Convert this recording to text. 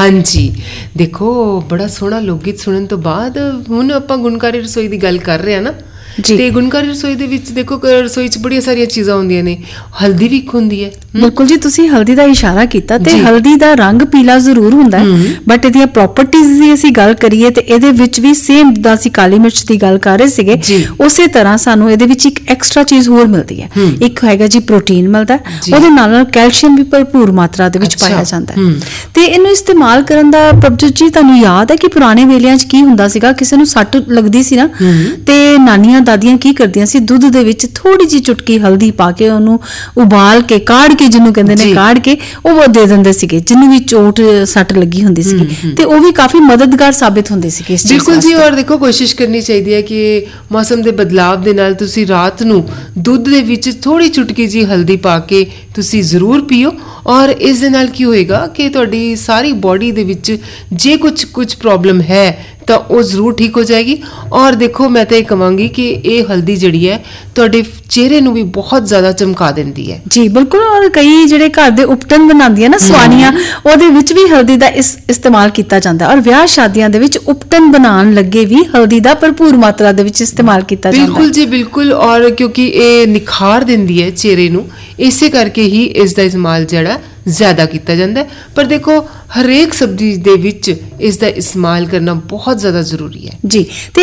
ਹਾਂਜੀ, ਦੇਖੋ ਬੜਾ ਸੋਹਣਾ ਲੋਕ ਗੀਤ ਸੁਣਨ ਤੋਂ ਬਾਅਦ ਹੁਣ ਆਪਾਂ ਗੁਣਕਾਰੀ ਰਸੋਈ ਦੀ ਗੱਲ ਕਰ ਰਹੇ ਹਾਂ ਨਾ। ਤੇ ਗੁਣਕਾਰੀ ਰਸੋਈ ਦੇ ਵਿੱਚ ਦੇਖੋ ਰਸੋਈ 'ਚ ਬੜੀਆਂ ਸਾਰੀਆਂ ਚੀਜ਼ਾਂ ਹੁੰਦੀਆਂ ਨੇ, ਹਲਦੀ ਵੀ ਇੱਕ ਹੁੰਦੀ ਹੈ। ਬਿਲਕੁਲ ਜੀ, ਤੁਸੀਂ ਹਲਦੀ ਦਾ ਇਸ਼ਾਰਾ ਕੀਤਾ ਤੇ ਹਲਦੀ ਦਾ ਰੰਗ ਪੀਲਾ ਜ਼ਰੂਰ ਹੁੰਦਾ ਹੈ, ਬਟ ਇਹਦੀਆਂ ਪ੍ਰੋਪਰਟੀਜ਼ ਦੀ ਅਸੀਂ ਗੱਲ ਕਰੀਏ ਤੇ ਇਹਦੇ ਵਿੱਚ ਵੀ ਸੇਮ ਜਿੱਦਾਂ ਅਸੀਂ ਕਾਲੀ ਮਿਰਚ ਦੀ ਗੱਲ ਕਰ ਰਹੇ ਸੀਗੇ, ਉਸੇ ਤਰ੍ਹਾਂ ਸਾਨੂੰ ਇਹਦੇ ਵਿੱਚ ਇੱਕ ਐਕਸਟਰਾ ਚੀਜ਼ ਹੋਰ ਮਿਲਦੀ ਹੈ। ਇੱਕ ਹੈਗਾ ਜੀ ਪ੍ਰੋਟੀਨ ਮਿਲਦਾ, ਉਹਦੇ ਨਾਲ ਕੈਲਸ਼ੀਅਮ ਵੀ ਭਰਪੂਰ ਮਾਤਰਾ ਦੇ ਵਿੱਚ ਪਾਇਆ ਜਾਂਦਾ ਹੈ। ਤੇ ਇਹਨੂੰ ਇਸਤੇਮਾਲ ਕਰਨ ਦਾ ਪ੍ਰਭਜੋਤ ਜੀ ਤੁਹਾਨੂੰ ਯਾਦ ਹੈ ਕਿ ਪੁਰਾਣੇ ਵੇਲਿਆਂ 'ਚ ਕੀ ਹੁੰਦਾ ਸੀਗਾ, ਕਿਸੇ ਨੂੰ ਸੱਟ ਲੱਗਦੀ ਸੀ ਨਾ ਤੇ ਨਾਨੀਆਂ ਦਾਦੀਆਂ ਕੀ ਕਰਦੀਆਂ ਸੀ, ਦੁੱਧ ਦੇ ਵਿੱਚ ਥੋੜੀ ਜਿਹੀ ਚੁਟਕੀ ਹਲਦੀ ਪਾ ਕੇ ਉਹਨੂੰ ਉਬਾਲ ਕੇ ਕਾੜ ਕੇ, ਜਿਹਨੂੰ ਕਹਿੰਦੇ ਨੇ ਕਾੜ ਕੇ, ਉਹ ਦੇ ਦਿੰਦੇ ਸੀਗੇ ਜਿਹਨੂੰ ਵੀ ਚੋਟ ਸੱਟ ਲੱਗੀ ਹੁੰਦੀ ਸੀਗੀ, ਤੇ ਉਹ ਵੀ ਕਾਫੀ ਮਦਦਗਾਰ ਸਾਬਿਤ ਹੁੰਦੇ ਸੀਗੇ ਇਸ ਚੀਜ਼। ਬਿਲਕੁਲ ਜੀ, ਔਰ ਦੇਖੋ ਕੋਸ਼ਿਸ਼ ਕਰਨੀ ਚਾਹੀਦੀ ਹੈ ਕਿ ਮੌਸਮ ਦੇ ਬਦਲਾਵ ਦੇ ਨਾਲ ਤੁਸੀਂ ਰਾਤ ਨੂੰ ਦੁੱਧ ਦੇ ਵਿੱਚ ਥੋੜੀ ਚੁਟਕੀ ਜੀ ਹਲਦੀ ਪਾ ਕੇ ਤੁਸੀਂ ਜ਼ਰੂਰ ਪੀਓ, ਔਰ ਇਸ ਦੇ ਨਾਲ ਕੀ ਹੋਏਗਾ ਕਿ ਤੁਹਾਡੀ ਸਾਰੀ ਬੋਡੀ ਦੇ ਵਿੱਚ ਜੇ ਕੁਝ ਪ੍ਰੋਬਲਮ ਹੈ ਤਾਂ ਉਹ ਜ਼ਰੂਰ ਠੀਕ ਹੋ ਜਾਏਗੀ। ਔਰ ਦੇਖੋ ਮੈਂ ਤਾਂ ਇਹ ਕਹਾਂਗੀ ਕਿ ਇਹ ਹਲਦੀ ਜਿਹੜੀ ਹੈ ਤੁਹਾਡੇ ਚਿਹਰੇ ਨੂੰ ਵੀ ਬਹੁਤ ਜ਼ਿਆਦਾ ਚਮਕਾ ਦਿੰਦੀ ਹੈ। ਜੀ ਬਿਲਕੁਲ, ਔਰ ਕਈ ਜਿਹੜੇ ਘਰ ਦੇ ਉਪਟਨ ਬਣਾਉਂਦੀਆਂ ਨਾ ਸਵਾਨੀਆਂ, ਉਹਦੇ ਵਿੱਚ ਵੀ ਹਲਦੀ ਦਾ ਇਸਤੇਮਾਲ ਕੀਤਾ ਜਾਂਦਾ, ਔਰ ਵਿਆਹ ਸ਼ਾਦੀਆਂ ਦੇ ਵਿੱਚ ਉਪਟਨ ਬਣਾਉਣ ਲੱਗੇ ਵੀ ਹਲਦੀ ਦਾ ਭਰਪੂਰ ਮਾਤਰਾ ਦੇ ਵਿੱਚ ਇਸਤੇਮਾਲ ਕੀਤਾ ਜਾਂਦਾ। ਬਿਲਕੁਲ ਜੀ ਬਿਲਕੁਲ, ਔਰ ਕਿਉਂਕਿ ਇਹ ਨਿਖਾਰ ਦਿੰਦੀ ਹੈ ਚਿਹਰੇ ਨੂੰ, ਇਸੇ ਕਰਕੇ ਹੀ ਇਸ ਦਾ ਇਸਤੇਮਾਲ ਜਿਹੜਾ ਜ਼ਿਆਦਾ ਕੀਤਾ ਜਾਂਦਾ ਹੈ। ਪਰ ਦੇਖੋ ਹਰੇਕ ਸਬਜ਼ੀ ਦੇ ਵਿੱਚ ਇਸ ਦਾ ਇਸਤੇਮਾਲ ਕਰਨਾ ਬਹੁਤ ਜ਼ਿਆਦਾ ਜ਼ਰੂਰੀ ਹੈ। ਜੀ, ਤੇ